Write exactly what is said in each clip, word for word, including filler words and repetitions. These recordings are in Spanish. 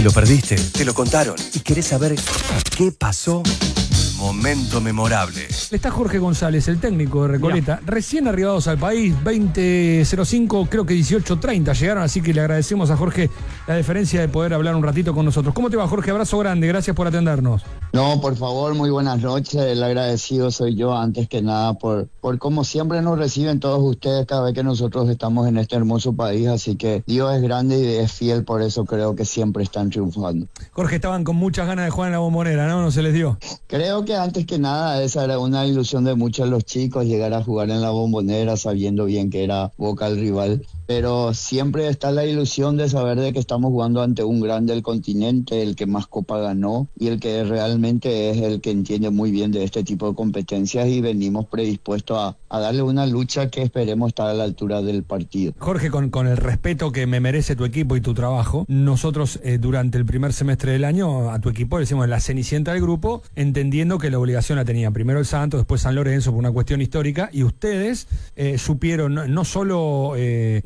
lo perdiste, te lo contaron y querés saber qué pasó. Momento memorable. Está Jorge González, el técnico de Recoleta, no. recién arribados al país, veinte cero cinco, creo que dieciocho treinta llegaron, así que le agradecemos a Jorge la deferencia de poder hablar un ratito con nosotros. ¿Cómo te va, Jorge? Abrazo grande, gracias por atendernos. No, por favor, muy buenas noches. El agradecido soy yo, antes que nada, por, por como siempre nos reciben todos ustedes cada vez que nosotros estamos en este hermoso país. Así que Dios es grande y es fiel, por eso creo que siempre están triunfando. Jorge, estaban con muchas ganas de jugar en la Bombonera, ¿no? ¿No se les dio? Creo que antes que nada esa era una ilusión de muchos de los chicos, llegar a jugar en la Bombonera sabiendo bien que era Boca el rival. Pero siempre está la ilusión de saber de que estamos jugando ante un grande del continente, el que más copa ganó y el que realmente es el que entiende muy bien de este tipo de competencias, y venimos predispuestos a, a darle una lucha que esperemos estar a la altura del partido. Jorge, con, con el respeto que me merece tu equipo y tu trabajo, nosotros eh, durante el primer semestre del año a tu equipo le decimos la cenicienta del grupo, entendiendo que la obligación la tenían primero el Santos, después San Lorenzo por una cuestión histórica, y ustedes eh, supieron no, no solo eh,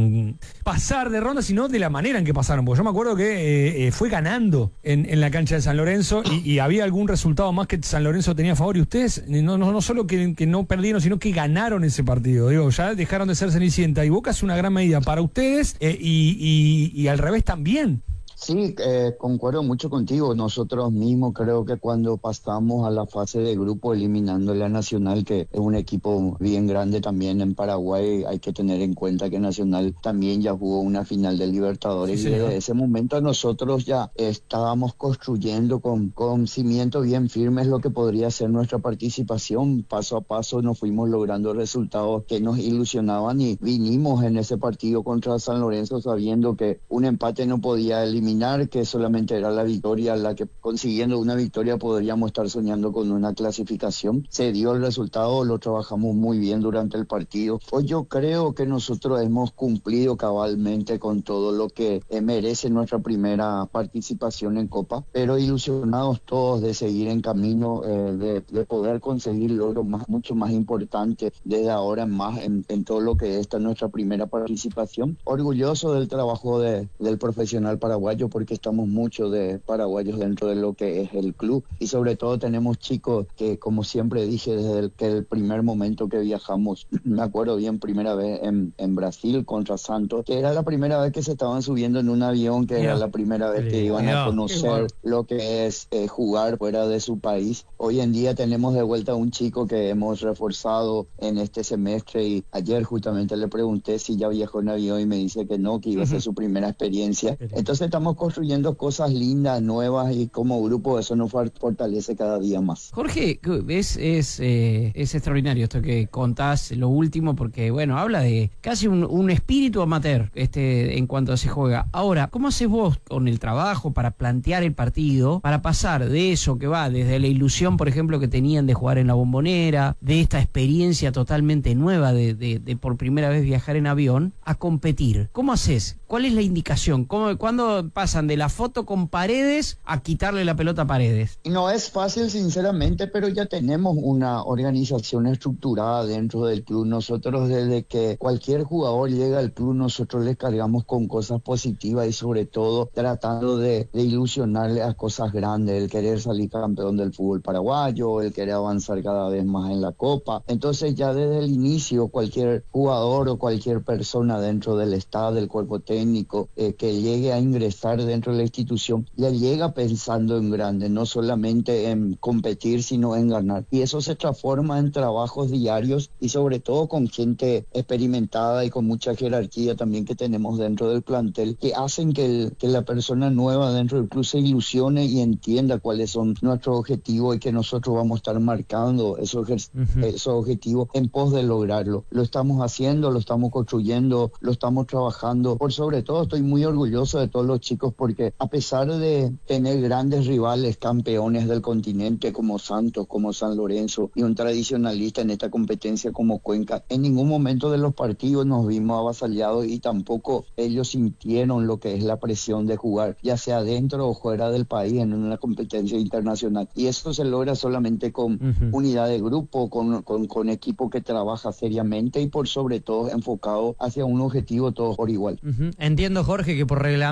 pasar de ronda, sino de la manera en que pasaron, porque yo me acuerdo que eh, eh, fue ganando en, en la cancha de San Lorenzo y, y había algún resultado más que San Lorenzo tenía a favor, y ustedes no, no, no solo que, que no perdieron, sino que ganaron ese partido. Digo, ya dejaron de ser cenicienta, y Boca es una gran medida para ustedes eh, y, y, y al revés también. Sí, eh, concuerdo mucho contigo. Nosotros mismos creo que cuando pasamos a la fase de grupo eliminándole a Nacional, que es un equipo bien grande también en Paraguay, hay que tener en cuenta que Nacional también ya jugó una final de Libertadores, sí, y desde ese momento nosotros ya estábamos construyendo con, con cimientos bien firmes lo que podría ser nuestra participación. Paso a paso nos fuimos logrando resultados que nos ilusionaban y vinimos en ese partido contra San Lorenzo sabiendo que un empate no podía eliminar, que solamente era la victoria la que, consiguiendo una victoria, podríamos estar soñando con una clasificación. Se dio el resultado, lo trabajamos muy bien durante el partido. Hoy yo creo que nosotros hemos cumplido cabalmente con todo lo que eh, merece nuestra primera participación en Copa, pero ilusionados todos de seguir en camino, eh, de, de poder conseguir logros más, mucho más importantes desde ahora en más en, en todo lo que es esta nuestra primera participación. Orgulloso del trabajo de, del profesional paraguayo, porque estamos muchos de paraguayos dentro de lo que es el club, y sobre todo tenemos chicos que, como siempre dije desde el, que el primer momento que viajamos, me acuerdo bien, primera vez en, en Brasil contra Santos, que era la primera vez que se estaban subiendo en un avión, que yeah. era la primera vez que iban yeah. a conocer lo que es eh, jugar fuera de su país. Hoy en día tenemos de vuelta a un chico que hemos reforzado en este semestre, y ayer justamente le pregunté si ya viajó en avión y me dice que no, que iba a ser su primera experiencia. Entonces estamos construyendo cosas lindas, nuevas, y como grupo eso nos fortalece cada día más. Jorge, es, es, eh, es extraordinario esto que contás, lo último, porque bueno, habla de casi un, un espíritu amateur este, en cuanto se juega. Ahora, ¿cómo haces vos con el trabajo para plantear el partido, para pasar de eso que va desde la ilusión, por ejemplo, que tenían de jugar en la Bombonera, de esta experiencia totalmente nueva de, de, de por primera vez viajar en avión, a competir? ¿Cómo haces? ¿Cuál es la indicación? ¿Cómo, ¿Cuándo pasan de la foto con Paredes a quitarle la pelota a Paredes? No es fácil, sinceramente, pero ya tenemos una organización estructurada dentro del club. Nosotros, desde que cualquier jugador llega al club, nosotros le cargamos con cosas positivas y sobre todo tratando de, de ilusionarle a cosas grandes, el querer salir campeón del fútbol paraguayo, el querer avanzar cada vez más en la Copa. Entonces ya desde el inicio cualquier jugador o cualquier persona dentro del staff, del cuerpo técnico, eh, que llegue a ingresar dentro de la institución, ya llega pensando en grande, no solamente en competir, sino en ganar. Y eso se transforma en trabajos diarios y sobre todo con gente experimentada y con mucha jerarquía también que tenemos dentro del plantel, que hacen que, el, que la persona nueva dentro del club se ilusione y entienda cuáles son nuestros objetivos y que nosotros vamos a estar marcando esos, uh-huh. esos objetivos en pos de lograrlo. Lo estamos haciendo, lo estamos construyendo, lo estamos trabajando. Por sobre todo estoy muy orgulloso de todos los chicos, porque a pesar de tener grandes rivales, campeones del continente como Santos, como San Lorenzo y un tradicionalista en esta competencia como Cuenca, en ningún momento de los partidos nos vimos avasallados y tampoco ellos sintieron lo que es la presión de jugar, ya sea dentro o fuera del país en una competencia internacional. Y eso se logra solamente con uh-huh. unidad de grupo, con, con, con equipo que trabaja seriamente y por sobre todo enfocado hacia un objetivo todos por igual. Uh-huh. Entiendo, Jorge, que por reglamento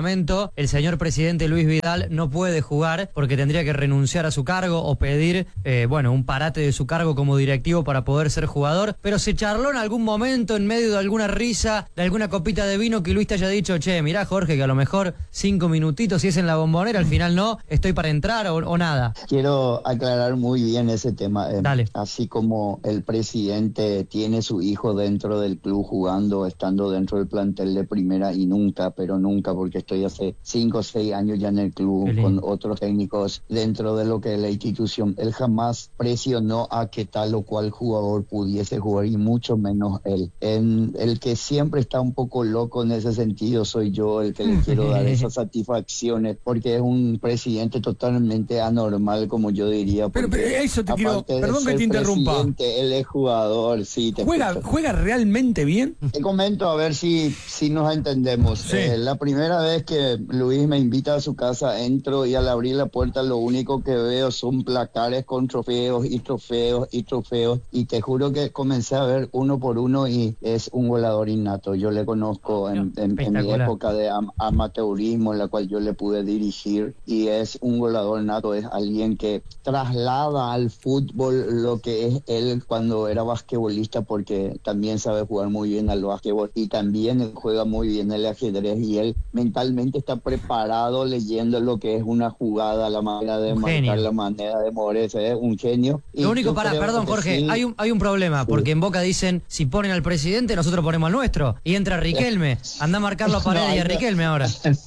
el señor presidente Luis Vidal no puede jugar porque tendría que renunciar a su cargo o pedir, eh, bueno, un parate de su cargo como directivo para poder ser jugador, pero se charló en algún momento, en medio de alguna risa, de alguna copita de vino, que Luis te haya dicho, che, mirá Jorge, que a lo mejor cinco minutitos, si es en la Bombonera, al final no, estoy para entrar o, o nada. Quiero aclarar muy bien ese tema. Eh, Dale. Así como el presidente tiene su hijo dentro del club jugando, estando dentro del plantel de primera y nunca, pero nunca, porque estoy hace cinco o seis años ya en el club con otros técnicos dentro de lo que es la institución. Él jamás presionó a que tal o cual jugador pudiese jugar y mucho menos él. En, el que siempre está un poco loco en ese sentido soy yo, el que le quiero dar esas satisfacciones, porque es un presidente totalmente anormal, como yo diría. Pero, pero eso te quiero, perdón que te interrumpa. Él es jugador, sí. Te ¿Juega, ¿Juega realmente bien? Te comento a ver si, si nos entendemos. Sí. Eh, la primera vez que Luis me invita a su casa, entro y al abrir la puerta lo único que veo son placares con trofeos y trofeos y trofeos. Y te juro que comencé a ver uno por uno y es un goleador innato. Yo le conozco en, en, en mi época de am amateurismo, en la cual yo le pude dirigir, y es un goleador nato, es alguien que traslada al fútbol lo que es él cuando era basquetbolista, porque también sabe jugar muy bien al basquetbol y también juega muy bien el ajedrez, y él mentalmente está preparado leyendo lo que es una jugada, la manera de un marcar, genio. la manera de moverse, es un genio. Lo único, para, perdón Jorge, sí. hay, un, hay un problema, sí. porque en Boca dicen, si ponen al presidente, nosotros ponemos al nuestro, y entra Riquelme, anda a marcarlo a Paredes no, y a Riquelme ahora.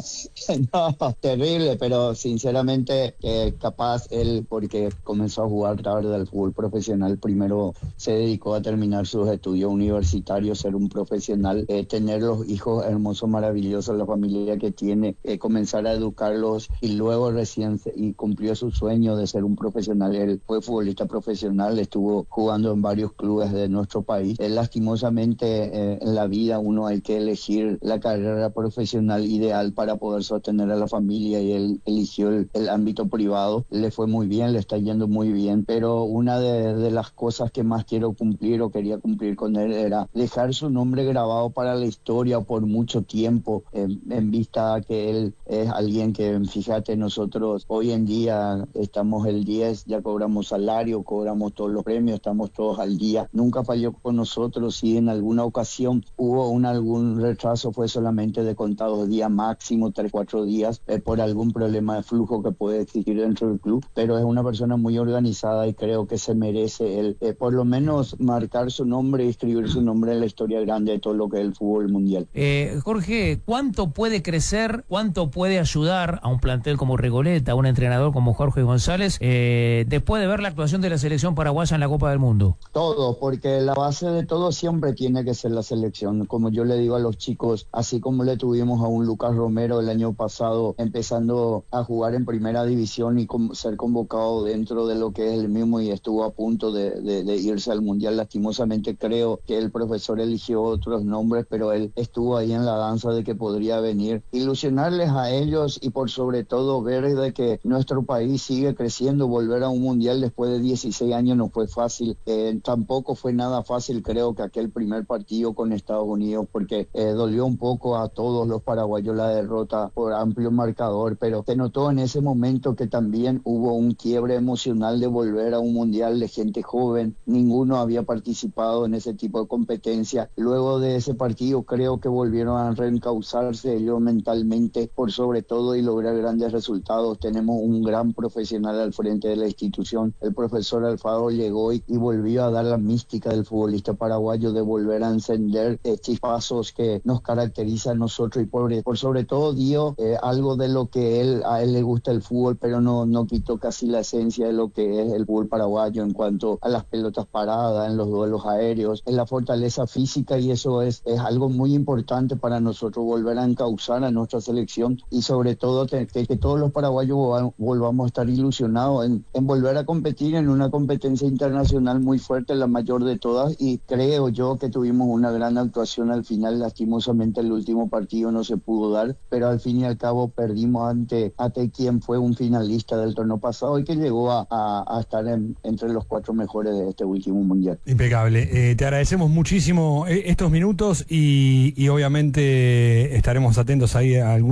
No, terrible, pero sinceramente eh, capaz él, porque comenzó a jugar tarde del fútbol profesional, primero se dedicó a terminar sus estudios universitarios, ser un profesional, eh, tener los hijos hermosos, maravillosos, la familia que tiene, eh, comenzar a educarlos y luego recién se, y cumplió su sueño de ser un profesional. Él fue futbolista profesional, estuvo jugando en varios clubes de nuestro país. Eh, lastimosamente eh, en la vida uno hay que elegir la carrera profesional ideal para poder sostener a la familia, y él eligió el, el ámbito privado. Le fue muy bien, le está yendo muy bien, pero una de, de las cosas que más quiero cumplir o quería cumplir con él era dejar su nombre grabado para la historia por mucho tiempo, eh, en vista que él es alguien que, fíjate, nosotros hoy en día estamos el diez, ya cobramos salario, cobramos todos los premios, estamos todos al día, nunca falló con nosotros. Si en alguna ocasión hubo un algún retraso, fue solamente de contados días, máximo tres, cuatro días, eh, por algún problema de flujo que puede existir dentro del club, pero es una persona muy organizada y creo que se merece él, eh, por lo menos marcar su nombre y escribir su nombre en la historia grande de todo lo que es el fútbol mundial. Eh, Jorge, ¿cuánto puede crecer, cuánto puede ayudar a un plantel como Recoleta, a un entrenador como Jorge González, eh, después de ver la actuación de la selección paraguaya en la Copa del Mundo? Todo, porque la base de todo siempre tiene que ser la selección. Como yo le digo a los chicos, así como le tuvimos a un Lucas Romero el año pasado empezando a jugar en primera división y com ser convocado dentro de lo que es el mismo, y estuvo a punto de, de, de irse al Mundial. Lastimosamente creo que el profesor eligió otros nombres, pero él estuvo ahí en la danza de que podría venir. Ilusionarles a ellos y por sobre todo ver de que nuestro país sigue creciendo. Volver a un Mundial después de dieciséis años no fue fácil, eh, tampoco fue nada fácil creo que aquel primer partido con Estados Unidos, porque eh, dolió un poco a todos los paraguayos la derrota por amplio marcador, pero se notó en ese momento que también hubo un quiebre emocional de volver a un Mundial de gente joven. Ninguno había participado en ese tipo de competencia. Luego de ese partido creo que volvieron a reencauzarse ellos mentalmente por sobre todo y lograr grandes resultados. Tenemos un gran profesional al frente de la institución. El profesor Alfaro llegó y, y volvió a dar la mística del futbolista paraguayo, de volver a encender eh, chispazos que nos caracteriza a nosotros, y por, por sobre todo dio eh, algo de lo que él, a él le gusta el fútbol, pero no, no quitó casi la esencia de lo que es el fútbol paraguayo en cuanto a las pelotas paradas, en los duelos aéreos, en la fortaleza física, y eso es, es algo muy importante para nosotros, volver a encauzar a nuestra selección y sobre todo que, que, que todos los paraguayos volvamos a estar ilusionados en, en volver a competir en una competencia internacional muy fuerte, la mayor de todas, y creo yo que tuvimos una gran actuación al final. Lastimosamente el último partido no se pudo dar, pero al fin y al cabo perdimos ante, ante quien fue un finalista del torneo pasado y que llegó a, a, a estar en, entre los cuatro mejores de este último mundial. Impecable. Eh, te agradecemos muchísimo estos minutos y, y obviamente estaremos atentos ahí a algún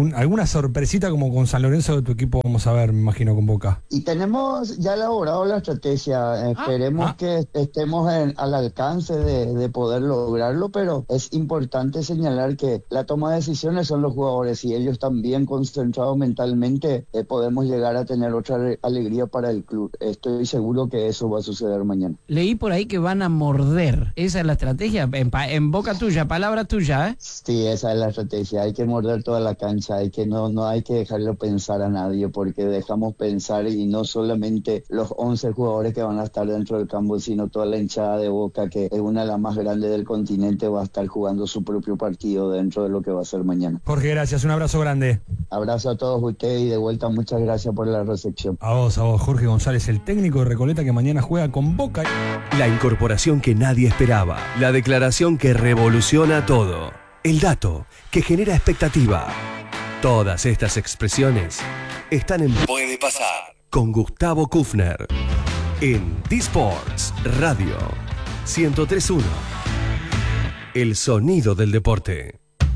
algún, alguna sorpresita como con San Lorenzo de tu equipo vamos a ver, me imagino, con Boca. Y tenemos ya elaborado la estrategia. Esperemos ah. que estemos en, al alcance de, de poder lograrlo, pero es importante señalar que la toma de decisiones son los jugadores y ellos también concentrados mentalmente eh, podemos llegar a tener otra re- alegría para el club. Estoy seguro que eso va a suceder mañana. Leí por ahí que van a morder. Esa es la estrategia. En, pa- en boca tuya, palabra tuya, ¿eh? Sí, esa es la estrategia. Hay que morder toda la cancha, hay que no, no hay que dejarlo pensar a nadie porque dejamos pensar y no solamente los once jugadores que van a estar dentro del campo, sino toda la hinchada de Boca, que es una de las más grandes del continente, va a estar jugando su propio partido dentro de lo que va a ser mañana. Jorge, gracias, un abrazo grande. Abrazo a todos ustedes y de vuelta muchas gracias por la recepción. A vos, a vos, Jorge González, el técnico de Recoleta que mañana juega con Boca. La incorporación que nadie esperaba. La declaración que revoluciona todo. El dato que genera expectativa. Todas estas expresiones están en Puede Pasar con Gustavo Kufner en D-Sports Radio ciento tres punto uno. El sonido del deporte.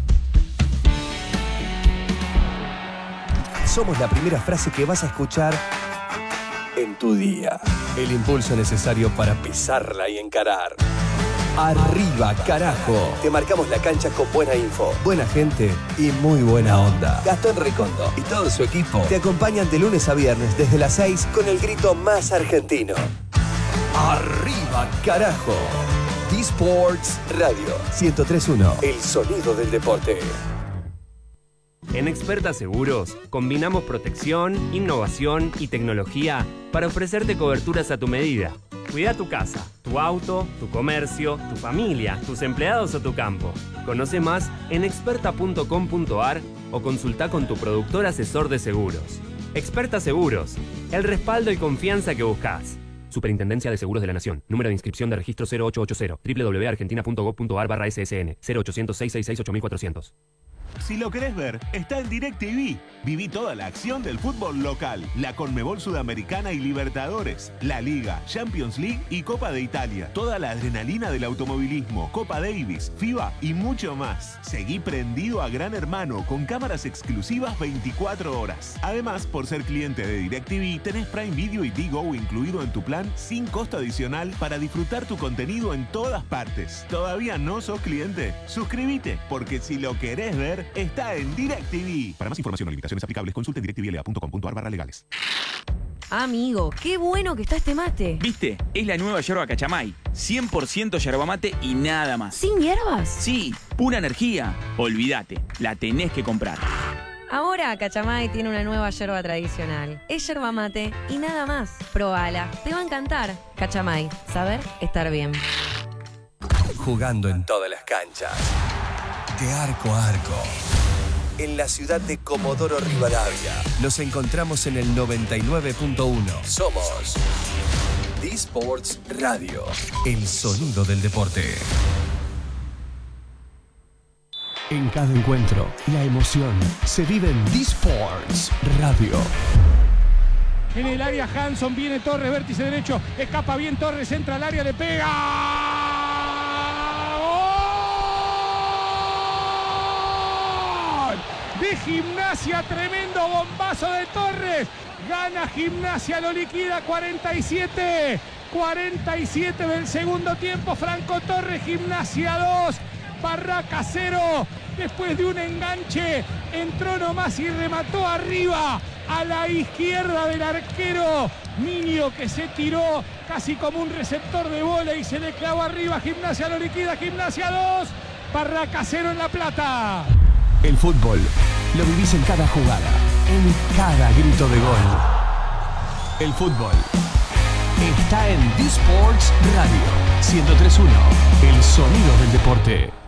Somos la primera frase que vas a escuchar en tu día. El impulso necesario para pisarla y encarar. Arriba, carajo. Te marcamos la cancha con buena info, buena gente y muy buena onda. Gastón Recondo y todo su equipo te acompañan de lunes a viernes desde las seis con el grito más argentino. Arriba, carajo. D-Sports Radio ciento tres punto uno. El sonido del deporte. En Experta Seguros, combinamos protección, innovación y tecnología para ofrecerte coberturas a tu medida. Cuida tu casa, tu auto, tu comercio, tu familia, tus empleados o tu campo. Conoce más en experta punto com punto a r o consulta con tu productor asesor de seguros. Experta Seguros, el respaldo y confianza que buscas. Superintendencia de Seguros de la Nación. Número de inscripción de registro cero ocho ocho cero. doble u doble u doble u punto argentina punto gob punto a r barra S S N. cero ochocientos, seiscientos sesenta y seis, ocho mil cuatrocientos. Si lo querés ver, está en DirecTV. Viví toda la acción del fútbol local, la Conmebol Sudamericana y Libertadores, la Liga, Champions League y Copa de Italia. Toda la adrenalina del automovilismo, Copa Davis, FIBA y mucho más. Seguí prendido a Gran Hermano con cámaras exclusivas veinticuatro horas. Además, por ser cliente de DirecTV, tenés Prime Video y Digo incluido en tu plan sin costo adicional para disfrutar tu contenido en todas partes. ¿Todavía no sos cliente? Suscríbete, porque si lo querés ver, está en DirecTV. Para más información o limitaciones aplicables, consulte directvla punto com punto a r barra legales. Amigo, qué bueno que está este mate. ¿Viste? Es la nueva yerba Cachamay. cien por ciento yerba mate y nada más. ¿Sin hierbas? Sí, pura energía. Olvídate, la tenés que comprar. Ahora Cachamay tiene una nueva yerba tradicional. Es yerba mate y nada más. Probala, te va a encantar. Cachamay, saber estar bien. Jugando en todas las canchas. De arco a arco. En la ciudad de Comodoro Rivadavia. Nos encontramos en el noventa y nueve punto uno. Somos D-Sports Radio. El sonido del deporte. En cada encuentro, la emoción se vive en D-Sports Radio. En el área Hanson, viene Torres, vértice derecho, escapa bien Torres, entra al área, le pega. De Gimnasia, tremendo bombazo de Torres, gana Gimnasia, lo liquida. Cuarenta y siete cuarenta y siete del segundo tiempo. Franco Torres, Gimnasia dos, Barraca cero. Después de un enganche entró nomás y remató arriba a la izquierda del arquero Minio, que se tiró casi como un receptor de bola y se le clavó arriba. Gimnasia lo liquida. Gimnasia dos, Barraca cero en La Plata. El fútbol lo vivís en cada jugada, en cada grito de gol. El fútbol está en D-Sports Radio ciento tres punto uno, el sonido del deporte.